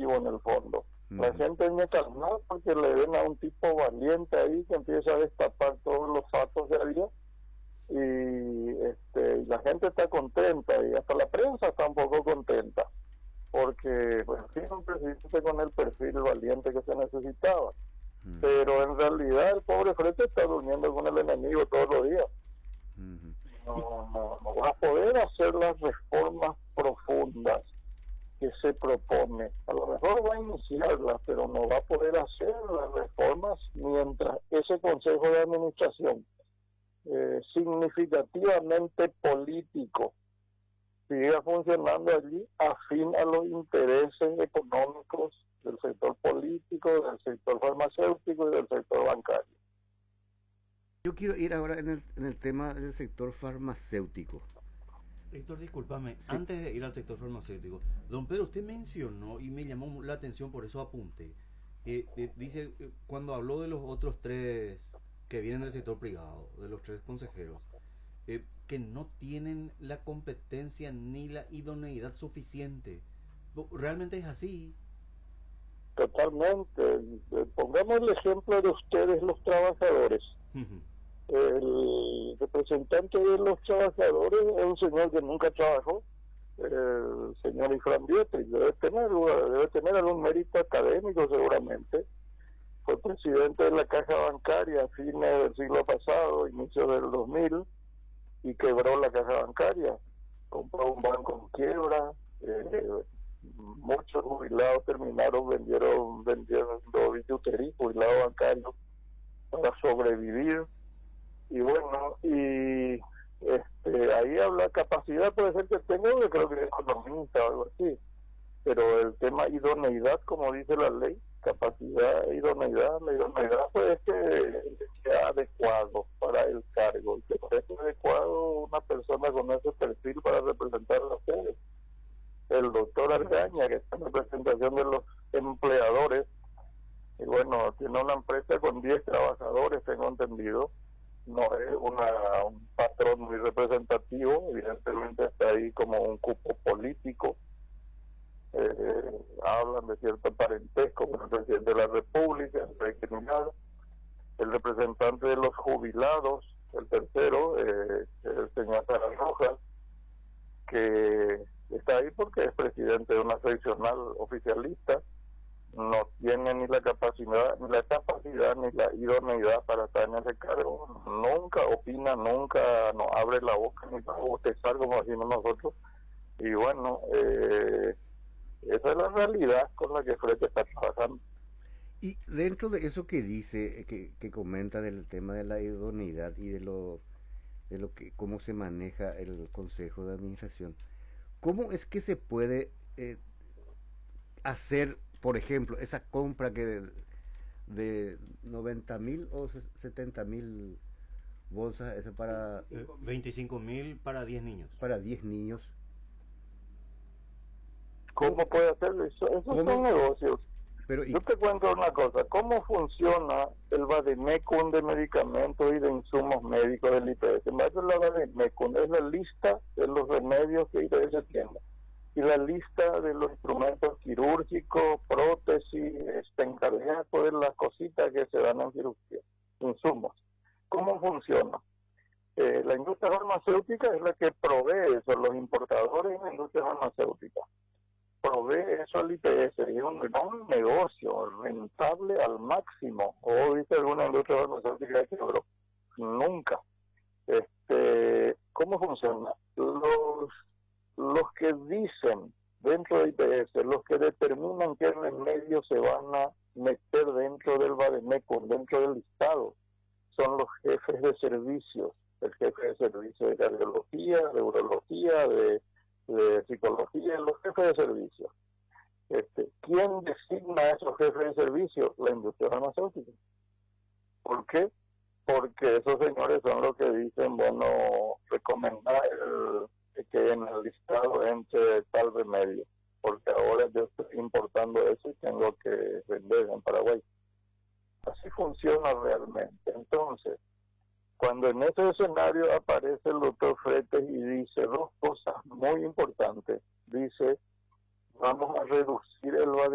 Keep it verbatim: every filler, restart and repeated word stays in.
motivo en el fondo. Mm. La gente viene calmada porque le ven a un tipo valiente ahí que empieza a destapar todos los fatos de día, y este, la gente está contenta y hasta la prensa está un poco contenta porque pues tiene un presidente con el perfil valiente que se necesitaba. Mm. Pero en realidad el pobre Frete está durmiendo con el enemigo todos los días. Mm. No, no, no va a poder hacer las reformas profundas que se propone. A lo mejor va a iniciarlas, pero no va a poder hacer las reformas mientras ese Consejo de Administración eh, significativamente político siga funcionando allí afín a los intereses económicos del sector político, del sector farmacéutico y del sector bancario. Yo quiero ir ahora en el, en el tema del sector farmacéutico. Héctor, discúlpame, Sí. antes de ir al sector farmacéutico, don Pedro, usted mencionó y me llamó la atención, por eso apunté. Eh, eh, dice, eh, cuando habló de los otros tres que vienen del sector privado, de los tres consejeros, eh, que no tienen la competencia ni la idoneidad suficiente. ¿Realmente es así? Totalmente. Eh, Pongamos el ejemplo de ustedes, los trabajadores. El representante de los trabajadores es un señor que nunca trabajó, el señor Ifrán Dietrich. Debe tener, debe tener algún mérito académico seguramente. Fue presidente de la caja bancaria a fines del siglo pasado, inicio del dos mil, y quebró la caja bancaria. Compró un banco en quiebra. Eh, muchos jubilados terminaron, vendieron, vendieron billutería, jubilados bancarios, para sobrevivir. Y bueno, y este, ahí habla capacidad, puede ser que tenga, yo creo que es economista o algo así, pero el tema idoneidad, como dice la ley, capacidad e idoneidad, la idoneidad pues que sea adecuado para el cargo, que parece adecuado una persona con ese perfil para representar a ustedes. El doctor Argaña, que está en representación de los empleadores, y bueno, tiene una empresa con diez trabajadores, tengo entendido. No es una, un patrón muy representativo, evidentemente está ahí como un cupo político. Eh, hablan de cierto parentesco con el presidente de la República, el rey criminal, el representante de los jubilados, el tercero, eh, el señor Sara Rojas, que está ahí porque es presidente de una seccional oficialista. No tiene ni la capacidad, ni la capacidad, ni la idoneidad para estar en ese cargo. Nunca opina, nunca nos abre la boca, ni para bostezar como decimos nosotros. Y bueno, eh, esa es la realidad con la que Frete está trabajando. Y dentro de eso que dice, eh, que, que comenta del tema de la idoneidad y de lo, de lo que, cómo se maneja el Consejo de Administración, ¿cómo es que se puede eh, hacer, por ejemplo, esa compra que de, de noventa mil o setenta mil bolsas, esa para, Eh, veinticinco mil para diez niños. para diez niños? ¿Cómo puede hacerlo? Eso, esos ¿Cómo? son negocios. Pero, y, Yo te cuento una cosa, ¿cómo funciona el Vademecum de medicamentos y de insumos médicos del I P S? En base a la Vademecum es la lista de los remedios que I P S tiene y la lista de los instrumentos quirúrgicos, prótesis, estén cardíacos, de las cositas que se dan en cirugía, insumos. ¿Cómo funciona? Eh, la industria farmacéutica es la que provee eso, los importadores en la industria farmacéutica provee eso al I P S, y es un gran negocio, rentable al máximo. ¿O viste alguna industria farmacéutica que quebró? Nunca. Este, ¿cómo funciona? Los, los que dicen dentro de I P S, los que determinan qué remedios se van a meter dentro del Vademecum, dentro del listado, son los jefes de servicios, el jefe de servicio de cardiología, de urología, de de psicología, los jefes de servicio. Este, ¿quién designa a esos jefes de servicio? La industria farmacéutica. ¿Por qué? Porque esos señores son los que dicen, bueno, recomendar el, que en el listado entre tal remedio, porque ahora yo estoy importando eso y tengo que vender en Paraguay. Así funciona realmente. Entonces, cuando en ese escenario aparece el doctor Fretes y dice dos cosas muy importantes, dice, vamos a reducir el